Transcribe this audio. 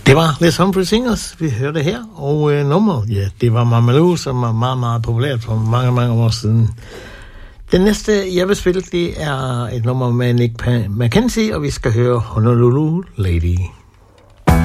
Det var Les Humphrey Singers, vi hørte her, og nummer, ja, det var Mamalou, som var meget, meget populært for mange, mange år siden. Den næste, jeg vil spille, det er et nummer med Nick Mackenzie, og vi skal høre Honolulu Lady.